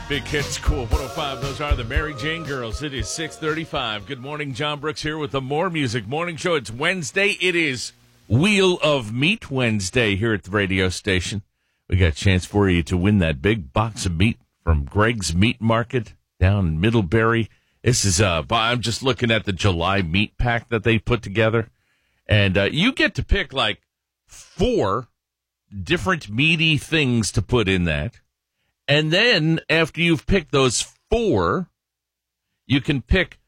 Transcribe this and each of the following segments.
Big Hits, Cool 105. Those are the Mary Jane Girls. It is 6:35. Good morning. John Brooks here with the More Music Morning Show. It's Wednesday. It is Wheel of Meat Wednesday here at the radio station. We got a chance for you to win that big box of meat from Greg's Meat Market down in Middlebury. This is, I'm just looking at the July meat pack that they put together. And you get to pick like 4 different meaty things to put in that. And then after you've picked those 4, you can pick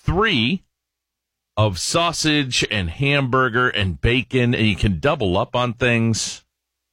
3 of sausage and hamburger and bacon, and you can double up on things.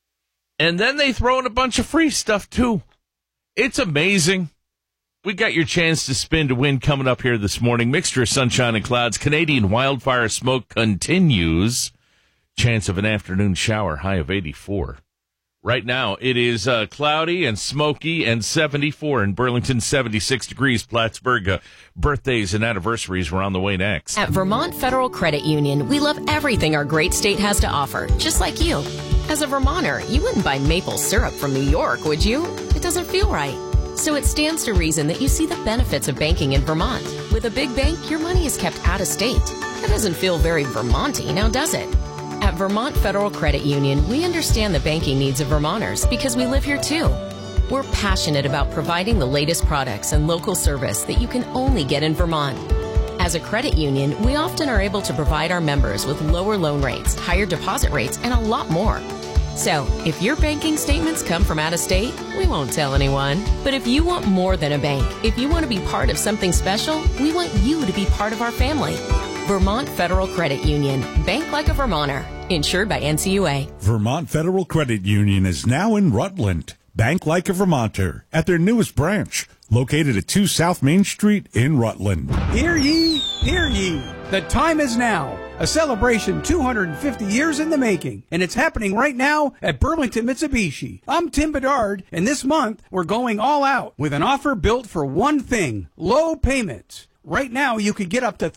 And then they throw in a bunch of free stuff, too. It's amazing. We got your chance to spin to win coming up here this morning. Mixture of sunshine and clouds. Canadian wildfire smoke continues. Chance of an afternoon shower, high of 84. Right now, it is cloudy and smoky and 74 in Burlington, 76 degrees. Plattsburgh. Birthdays and anniversaries were on the way next. At Vermont Federal Credit Union, we love everything our great state has to offer, just like you. As a Vermonter, you wouldn't buy maple syrup from New York, would you? It doesn't feel right. So it stands to reason that you see the benefits of banking in Vermont. With a big bank, your money is kept out of state. That doesn't feel very Vermont-y, now does it? At Vermont Federal Credit Union, we understand the banking needs of Vermonters because we live here too. We're passionate about providing the latest products and local service that you can only get in Vermont. As a credit union, we often are able to provide our members with lower loan rates, higher deposit rates, and a lot more. So, if your banking statements come from out of state, we won't tell anyone. But if you want more than a bank, if you want to be part of something special, we want you to be part of our family. Vermont Federal Credit Union. Bank like a Vermonter. Insured by NCUA. Vermont Federal Credit Union is now in Rutland. Bank like a Vermonter at their newest branch, located at 2 South Main Street in Rutland. Hear ye, hear ye. The time is now. A celebration 250 years in the making, and it's happening right now at Burlington Mitsubishi. I'm Tim Bedard, and this month we're going all out with an offer built for one thing: low payments. Right now, you could get up to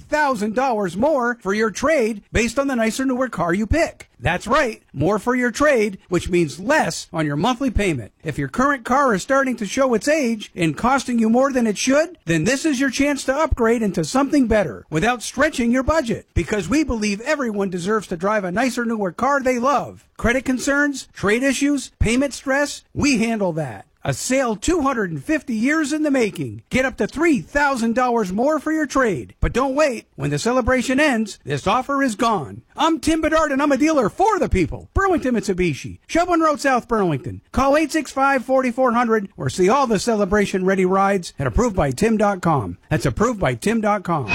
$3,000 more for your trade based on the nicer, newer car you pick. That's right, more for your trade, which means less on your monthly payment. If your current car is starting to show its age and costing you more than it should, then this is your chance to upgrade into something better without stretching your budget. Because we believe everyone deserves to drive a nicer, newer car they love. Credit concerns, trade issues, payment stress, we handle that. A sale 250 years in the making. Get up to $3,000 more for your trade. But don't wait. When the celebration ends, this offer is gone. I'm Tim Bedard, and I'm a dealer for the people. Burlington Mitsubishi, Shelburne Road, South Burlington. Call 865-4400 or see all the celebration-ready rides at ApprovedByTim.com. That's ApprovedByTim.com.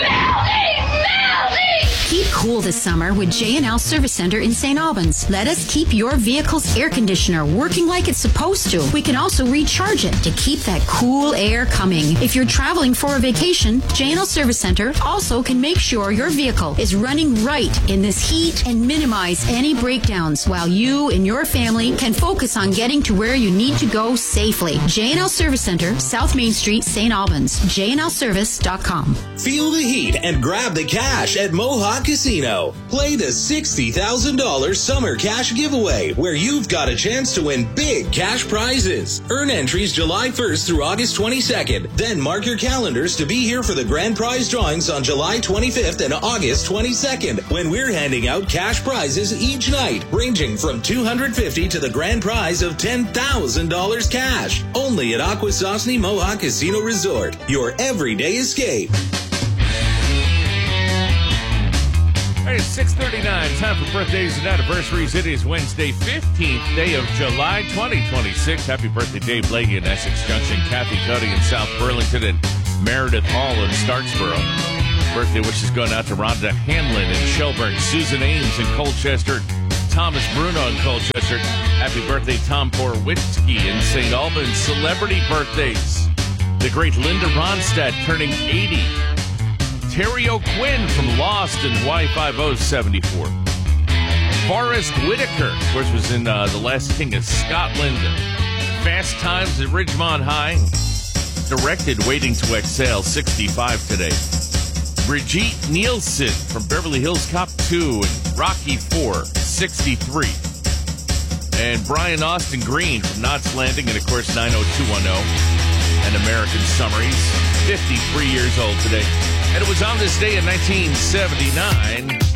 Keep cool this summer with J&L Service Center in St. Albans. Let us keep your vehicle's air conditioner working like it's supposed to. We can also recharge it to keep that cool air coming. If you're traveling for a vacation, J&L Service Center also can make sure your vehicle is running right in this heat and minimize any breakdowns while you and your family can focus on getting to where you need to go safely. J&L Service Center, South Main Street, St. Albans. JNLService.com. Feel the heat and grab the cash at Mohawk Casino. Play the $60,000 summer cash giveaway, where you've got a chance to win big cash prizes. Earn entries July 1st through August 22nd. Then mark your calendars to be here for the grand prize drawings on July 25th and August 22nd, when we're handing out cash prizes each night, ranging from $250 to the grand prize of $10,000 cash. Only at Akwesasne Mohawk Casino Resort, your everyday escape. Hey, it's 6:39. Time for birthdays and anniversaries. It is Wednesday, 15th day of July, 2026. Happy birthday, Dave Leahy in Essex Junction, Kathy Cody in South Burlington, and Meredith Hall in Starksboro. Birthday wishes going out to Rhonda Hanlon in Shelburne, Susan Ames in Colchester, Thomas Bruno in Colchester. Happy birthday, Tom Porwitsky in St. Albans. Celebrity birthdays. The great Linda Ronstadt turning 80. Terry O'Quinn from Lost and Y5074. Forrest Whitaker, of course, was in The Last King of Scotland. Fast Times at Ridgemont High. Directed Waiting to Exhale, 65 today. Brigitte Nielsen from Beverly Hills Cop 2 and Rocky 4, 63. And Brian Austin Green from Knots Landing, and of course 90210 and American Summer. He's 53 years old today. And it was on this day in 1979